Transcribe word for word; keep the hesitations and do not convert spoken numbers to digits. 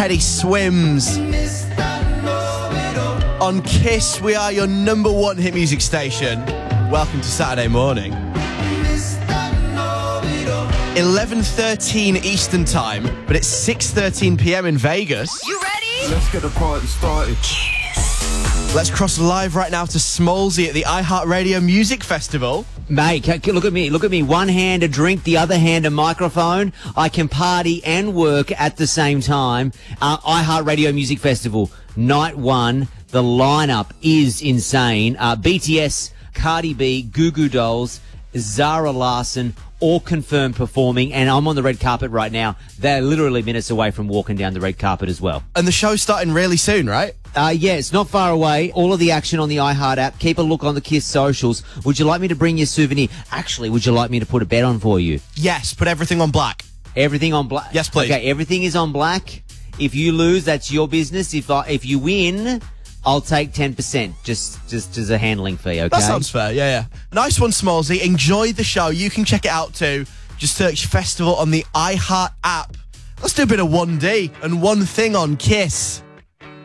Teddy Swims. On Kiss, we are your number one hit music station. Welcome to Saturday morning. eleven thirteen Eastern time, but it's six thirteen p m in Vegas. You ready? Let's get the party started. Let's cross live right now to Smolsey at the iHeartRadio Music Festival. Mate, c- c- look at me, look at me. One hand a drink, the other hand a microphone. I can party and work at the same time. Uh, iHeartRadio Music Festival, night one. The lineup is insane. Uh, B T S, Cardi B, Goo Goo Dolls, Zara Larsson, all confirmed performing, and I'm on the red carpet right now. They're literally minutes away from walking down the red carpet as well. And the show's starting really soon, right? Uh, yeah, it's not far away. All of the action on the iHeart app. Keep a look on the Kiss socials. Would you like me to bring your souvenir? Actually, would you like me to put a bet on for you? Yes, put everything on black. Everything on black? Yes, please. Okay, everything is on black. If you lose, that's your business. If I, if you win, I'll take ten percent, just, just as a handling fee, okay? That sounds fair, yeah, yeah. Nice one, Smallsy. Enjoy the show. You can check it out too. Just search Festival on the iHeart app. Let's do a bit of one D and one thing on Kiss.